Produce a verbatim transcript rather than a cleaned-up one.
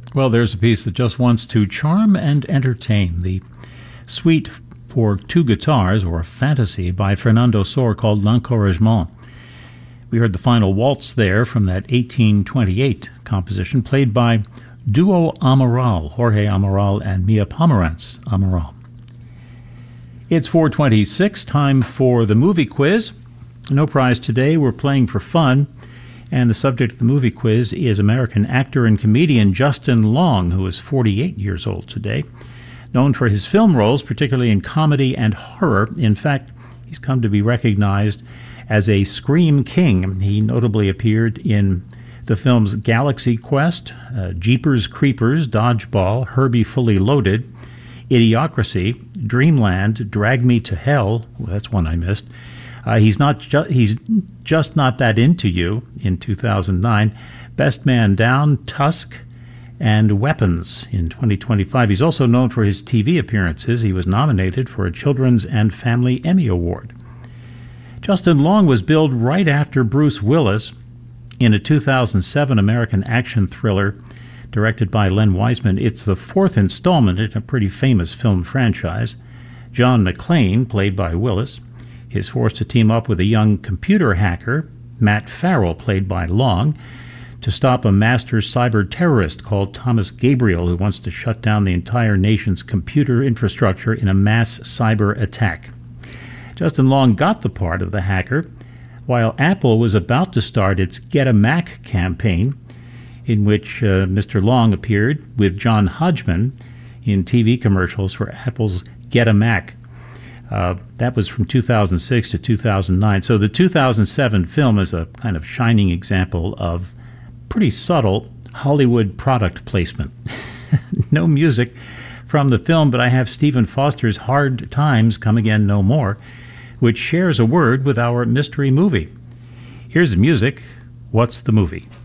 Well, there's a piece that just wants to charm and entertain. The suite for two guitars, or a fantasy, by Fernando Sor called L'Encouragement. We heard the final waltz there from that eighteen twenty-eight composition, played by Duo Amaral, Jorge Amaral and Mia Pomerantz Amaral. It's four twenty-six, time for the movie quiz. No prize today, we're playing for fun. And the subject of the movie quiz is American actor and comedian Justin Long, who is forty-eight years old today. Known for his film roles, particularly in comedy and horror. In fact, he's come to be recognized as a Scream King. He notably appeared in the films Galaxy Quest, uh, Jeepers Creepers, Dodgeball, Herbie Fully Loaded, Idiocracy, Dreamland, Drag Me to Hell. Well, that's one I missed. Uh, he's not ju- he's just not that into you in two thousand nine. Best Man Down, Tusk, and Weapons in twenty twenty-five. He's also known for his T V appearances. He was nominated for a Children's and Family Emmy Award. Justin Long was billed right after Bruce Willis in a two thousand seven American action thriller directed by Len Wiseman. It's the fourth installment in a pretty famous film franchise. John McClane, played by Willis, is forced to team up with a young computer hacker, Matt Farrell, played by Long, to stop a master cyber terrorist called Thomas Gabriel, who wants to shut down the entire nation's computer infrastructure in a mass cyber attack. Justin Long got the part of the hacker while Apple was about to start its Get a Mac campaign, in which uh, Mister Long appeared with John Hodgman in T V commercials for Apple's Get a Mac. Uh, that was from two thousand six to two thousand nine. So the two thousand seven film is a kind of shining example of pretty subtle Hollywood product placement. No music from the film, but I have Stephen Foster's Hard Times Come Again No More, which shares a word with our mystery movie. Here's the music. What's the movie?